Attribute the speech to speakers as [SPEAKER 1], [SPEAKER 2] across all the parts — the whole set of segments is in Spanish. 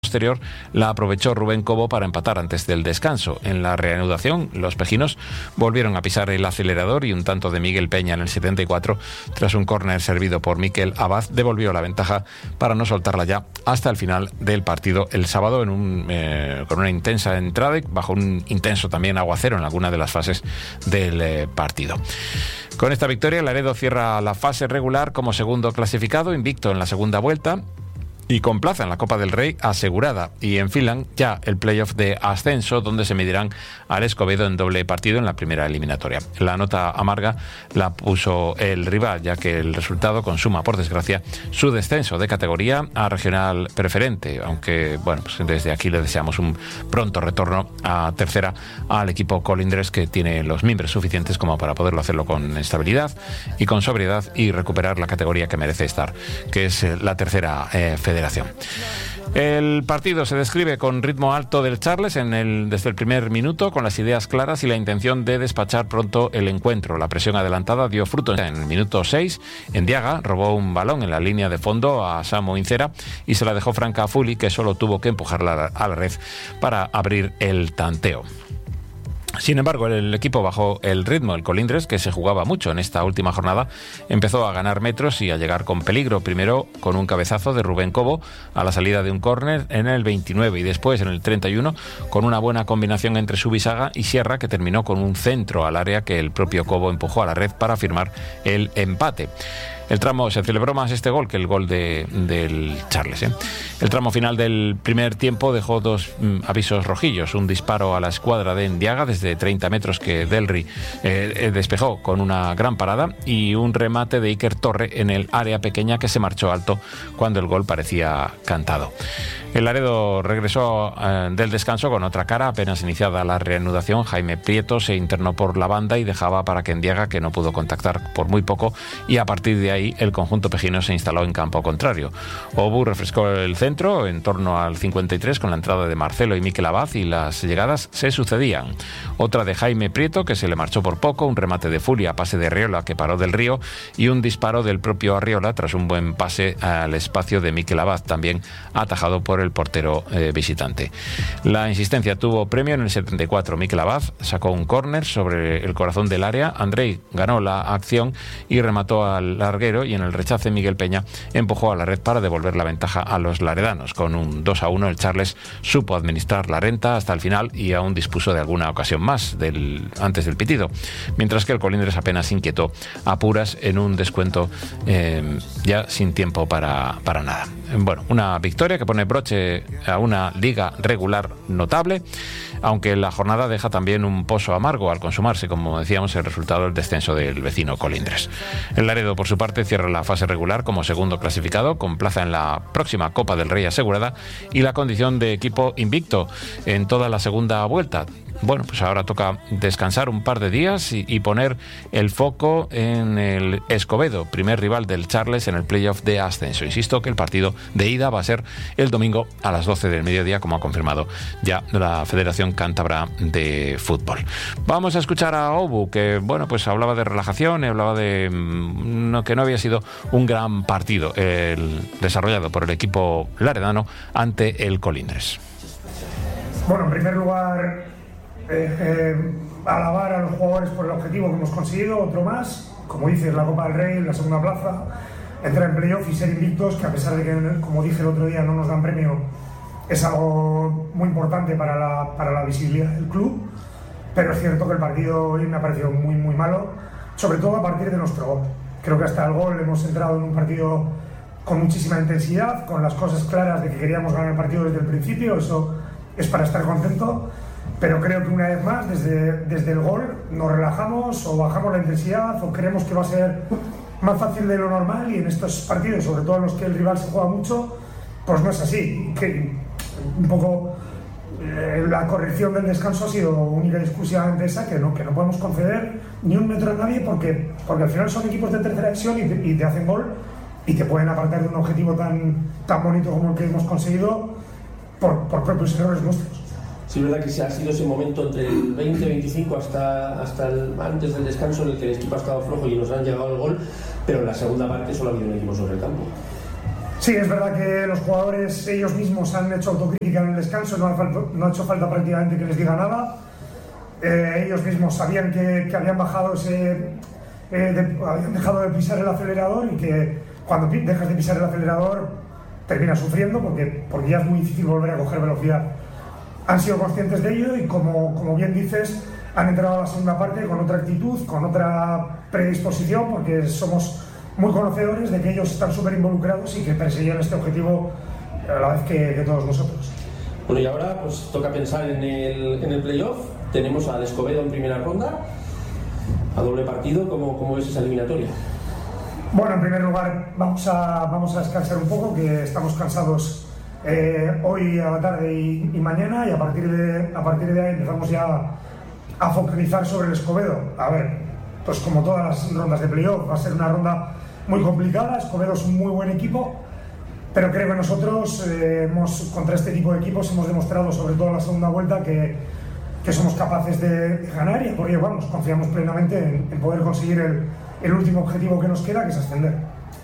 [SPEAKER 1] Posterior la aprovechó Rubén Cobo para empatar antes del descanso. En la reanudación, los pejinos volvieron a pisar el acelerador y un tanto de Miguel Peña en el 74, tras un córner servido por Mikel Abad, devolvió la ventaja para no soltarla ya hasta el final del partido el sábado con una intensa entrada y bajo un intenso también aguacero en alguna de las fases del partido. Con esta victoria, Laredo cierra la fase regular como segundo clasificado, invicto en la segunda vuelta y con plaza en la Copa del Rey asegurada, y enfilan ya el playoff de ascenso, donde se medirán al Escobedo en doble partido en la primera eliminatoria. La nota amarga la puso el rival, ya que el resultado consuma, por desgracia, su descenso de categoría a regional preferente, aunque bueno, pues desde aquí le deseamos un pronto retorno a tercera al equipo Colindres, que tiene los mimbres suficientes como para poderlo hacerlo con estabilidad y con sobriedad y recuperar la categoría que merece estar, que es la tercera federación. El partido se describe con ritmo alto del Charles desde el primer minuto, con las ideas claras y la intención de despachar pronto el encuentro. La presión adelantada dio fruto. En el minuto 6, Endiaga robó un balón en la línea de fondo a Samu Incera y se la dejó franca a Fuli, que solo tuvo que empujarla a la red para abrir el tanteo. Sin embargo, el equipo bajó el ritmo. El Colindres, que se jugaba mucho en esta última jornada, empezó a ganar metros y a llegar con peligro. Primero con un cabezazo de Rubén Cobo a la salida de un córner en el 29 y después en el 31 con una buena combinación entre Subisaga y Sierra, que terminó con un centro al área que el propio Cobo empujó a la red para firmar el empate. El tramo se celebró más este gol que el gol del Charles. El tramo final del primer tiempo dejó dos avisos rojillos: un disparo a la escuadra de Endiaga desde 30 metros que Delry despejó con una gran parada, y un remate de Iker Torre en el área pequeña que se marchó alto cuando el gol parecía cantado. El Laredo regresó del descanso con otra cara. Apenas iniciada la reanudación, Jaime Prieto se internó por la banda y dejaba para que Endiaga, que no pudo contactar por muy poco, y a partir de ahí el conjunto pejino se instaló en campo contrario. Obu refrescó el centro en torno al 53 con la entrada de Marcelo y Mikel Abad, y las llegadas se sucedían. Otra de Jaime Prieto, que se le marchó por poco, un remate de Furia, pase de Arriola que paró del Río, y un disparo del propio Arriola tras un buen pase al espacio de Mikel Abad, también atajado por el portero visitante. La insistencia tuvo premio en el 74. Mikel Abad sacó un córner sobre el corazón del área. Andrei ganó la acción y remató al larguero, y en el rechace Miguel Peña empujó a la red para devolver la ventaja a los laredanos. Con un 2-1 el Charles supo administrar la renta hasta el final y aún dispuso de alguna ocasión más antes del pitido, mientras que el Colindres apenas inquietó a puras en un descuento ya sin tiempo para nada. Bueno, una victoria que pone broche a una liga regular notable, aunque la jornada deja también un pozo amargo al consumarse, como decíamos, el resultado del descenso del vecino Colindres. El Laredo, por su parte, cierra la fase regular como segundo clasificado, con plaza en la próxima Copa del Rey asegurada y la condición de equipo invicto en toda la segunda vuelta. Bueno, pues ahora toca descansar un par de días y poner el foco en el Escobedo, primer rival del Charles en el playoff de ascenso. Insisto que el partido de ida va a ser el domingo a las 12 del mediodía, como ha confirmado ya la Federación Cántabra de Fútbol. Vamos a escuchar a Obu, que bueno, pues hablaba de relajación y hablaba de que no había sido un gran partido desarrollado por el equipo laredano ante el Colindres.
[SPEAKER 2] Bueno, en primer lugar, alabar a los jugadores por el objetivo que hemos conseguido, otro más, como dices, la Copa del Rey en la segunda plaza, entrar en playoff y ser invictos, que a pesar de que, como dije el otro día, no nos dan premio, es algo muy importante para la visibilidad del club. Pero es cierto que el partido hoy me ha parecido muy muy malo, sobre todo a partir de nuestro gol. Creo que hasta el gol hemos entrado en un partido con muchísima intensidad, con las cosas claras de que queríamos ganar el partido desde el principio. Eso es para estar contento. Pero creo que una vez más, desde el gol, nos relajamos o bajamos la intensidad o creemos que va a ser más fácil de lo normal, y en estos partidos, sobre todo en los que el rival se juega mucho, pues no es así. Que un poco la corrección del descanso ha sido única y exclusivamente esa, que no podemos conceder ni un metro a nadie, porque al final son equipos de tercera división y te hacen gol y te pueden apartar de un objetivo tan bonito como el que hemos conseguido por propios errores nuestros.
[SPEAKER 3] Sí, es verdad que ha sido ese momento entre el 20-25 hasta antes del descanso en el que el equipo ha estado flojo y nos han llegado el gol, pero en la segunda parte solo ha habido un equipo sobre el campo.
[SPEAKER 2] Sí, es verdad que los jugadores ellos mismos han hecho autocrítica en el descanso, no ha hecho falta prácticamente que les diga nada. Ellos mismos sabían que habían bajado habían dejado de pisar el acelerador y que cuando dejas de pisar el acelerador terminas sufriendo porque ya es muy difícil volver a coger velocidad. Han sido conscientes de ello y como bien dices, han entrado a la segunda parte con otra actitud, con otra predisposición, porque somos muy conocedores de que ellos están súper involucrados y que perseguían este objetivo a la vez que todos nosotros.
[SPEAKER 3] Bueno, y ahora pues toca pensar en el playoff. Tenemos al Escobedo en primera ronda, a doble partido. ¿Cómo es esa eliminatoria?
[SPEAKER 2] Bueno, en primer lugar vamos a descansar un poco, que estamos cansados hoy a la tarde y mañana, y a partir de ahí empezamos ya a focalizar sobre el Escobedo. A ver, pues como todas las rondas de playoff, va a ser una ronda muy complicada. Escobedo es un muy buen equipo, pero creo que nosotros contra este tipo de equipos hemos demostrado, sobre todo en la segunda vuelta, que somos capaces de ganar, y por ello confiamos plenamente en poder conseguir el último objetivo que nos queda, que es ascender.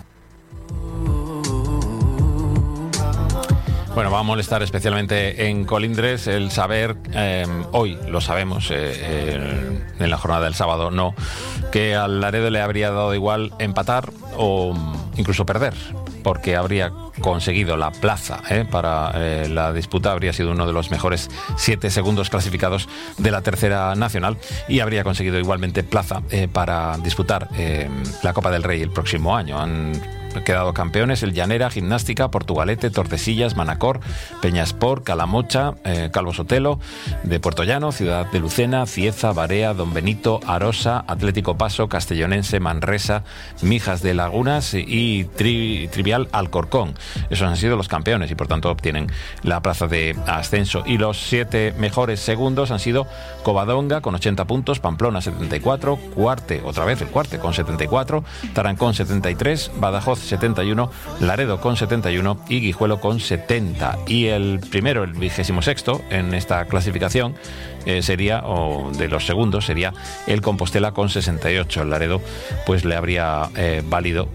[SPEAKER 1] Bueno, va a molestar especialmente en Colindres el saber, hoy lo sabemos, en la jornada del sábado no, que al Laredo le habría dado igual empatar o incluso perder, porque habría conseguido la plaza para la disputa, habría sido uno de los mejores 7 segundos clasificados de la tercera nacional, y habría conseguido igualmente plaza para disputar la Copa del Rey el próximo año. Han quedado campeones el Llanera, Gimnástica, Portugalete, Tordesillas, Manacor, Peñasport, Calamocha, Calvo Sotelo de Puerto Llano, Ciudad de Lucena, Cieza, Barea, Don Benito, Arosa, Atlético Paso, Castellonense, Manresa, Mijas de Lagunas y Trivial Alcorcón. Esos han sido los campeones y por tanto obtienen la plaza de ascenso. Y los 7 mejores segundos han sido Covadonga con 80 puntos, Pamplona 74, Cuarte, otra vez el Cuarte con 74, Tarancón 73, Badajoz 71, Laredo con 71 y Guijuelo con 70. Y el primero, el 26º en esta clasificación sería, o de los segundos, sería el Compostela con 68. El Laredo pues le habría valido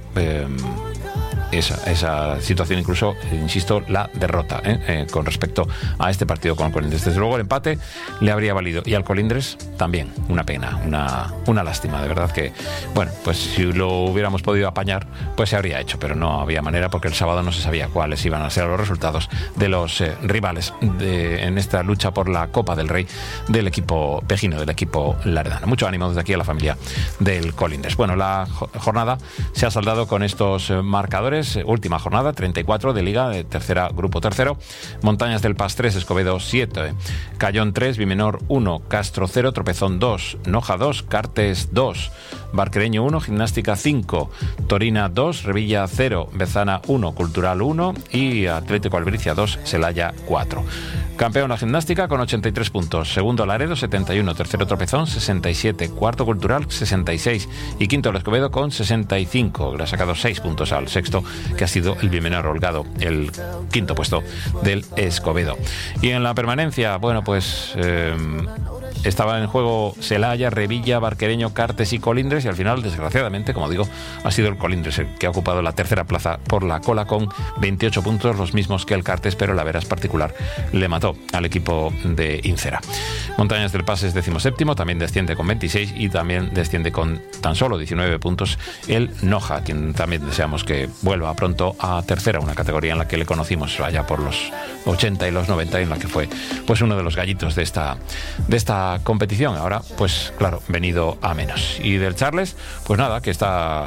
[SPEAKER 1] esa situación, incluso, insisto, la derrota con respecto a este partido con Colindres. Desde luego el empate le habría valido, y al Colindres también. Una pena, una lástima, de verdad que, bueno, pues si lo hubiéramos podido apañar, pues se habría hecho, pero no había manera, porque el sábado no se sabía cuáles iban a ser los resultados de los rivales en esta lucha por la Copa del Rey del equipo pejino, del equipo laredano. Mucho ánimo desde aquí a la familia del Colindres. Bueno, la jornada se ha saldado con estos marcadores. Última jornada, 34 de Liga, de tercera, grupo tercero. Montañas del Pas 3, Escobedo 7, Cayón 3, Bimenor 1, Castro 0, Tropezón 2, Noja 2, Cartes 2, Barquereño 1, Gimnástica 5, Torina 2, Revilla 0, Bezana 1, Cultural 1 y Atlético Albricia 2, Celaya 4. Campeón la Gimnástica con 83 puntos, segundo Laredo 71, tercero Tropezón 67, cuarto Cultural 66 y quinto el Escobedo con 65. Le ha sacado 6 puntos al sexto, que ha sido el Bimenor Holgado, el quinto puesto del Escobedo. Y en la permanencia, bueno, pues estaban en juego Celaya, Revilla, Barquereño, Cartes y Colindres, y al final, desgraciadamente, como digo, ha sido el Colindres el que ha ocupado la tercera plaza por la cola con 28 puntos, los mismos que el Cartes, pero la veras particular le mató al equipo de Incera. Montañas del Pas es 17º, también desciende con 26 y también desciende con tan solo 19 puntos el Noja, quien también deseamos que vuelva pronto a tercera, una categoría en la que le conocimos allá por los 80 y los 90, en la que fue pues uno de los gallitos de esta competición. Ahora, pues claro, venido a menos. Y del Charles, pues nada, que está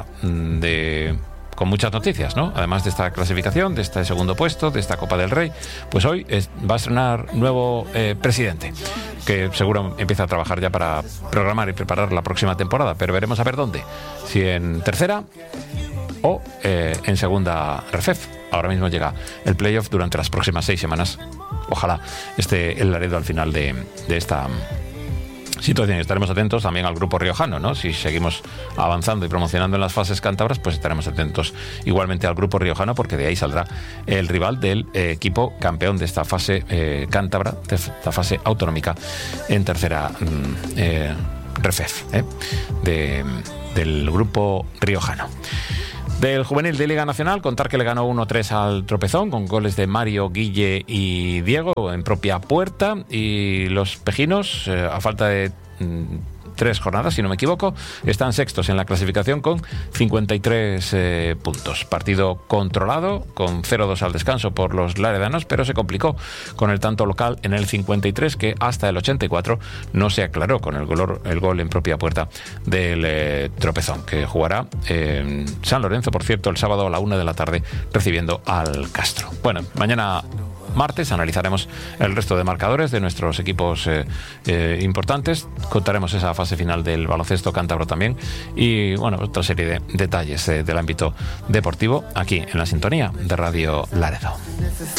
[SPEAKER 1] con muchas noticias, ¿no? Además de esta clasificación, de este segundo puesto, de esta Copa del Rey, pues hoy va a estrenar nuevo presidente, que seguro empieza a trabajar ya para programar y preparar la próxima temporada, pero veremos a ver dónde, si en tercera o en segunda RFEF. Ahora mismo llega el playoff durante las próximas 6 semanas. Ojalá esté el Laredo al final de esta situación. Estaremos atentos también al grupo riojano, ¿no? Si seguimos avanzando y promocionando en las fases cántabras, pues estaremos atentos igualmente al grupo riojano, porque de ahí saldrá el rival del equipo campeón de esta fase cántabra, de esta fase autonómica en tercera RFEF, del grupo riojano. Del juvenil de Liga Nacional, contar que le ganó 1-3 al Tropezón con goles de Mario, Guille y Diego en propia puerta, y los pejinos, a falta de 3 jornadas, si no me equivoco, están sextos en la clasificación con 53 puntos. Partido controlado, con 0-2 al descanso por los laredanos, pero se complicó con el tanto local en el 53, que hasta el 84 no se aclaró con el gol en propia puerta del Tropezón, que jugará en San Lorenzo, por cierto, el sábado a la 1 de la tarde, recibiendo al Castro. Bueno, mañana martes analizaremos el resto de marcadores de nuestros equipos importantes, contaremos esa fase final del baloncesto cántabro también, y bueno, otra serie de detalles del ámbito deportivo aquí en la sintonía de Radio Laredo.